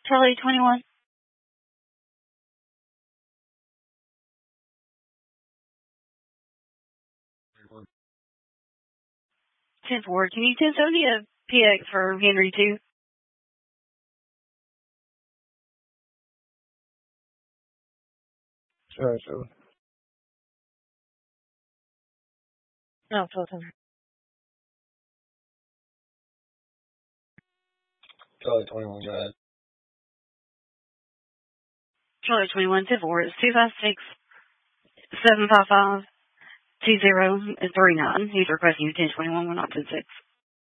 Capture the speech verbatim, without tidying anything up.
Charlie twenty-one. ten four. Can you ten seventy a P X for Henry two? Sure, sure. No, twelve hundred. Charlie twenty-one, go ahead. Charlie twenty-one, ten four. It's two five six seven five five two zero three nine. He's requesting ten twenty-one, one not ten six.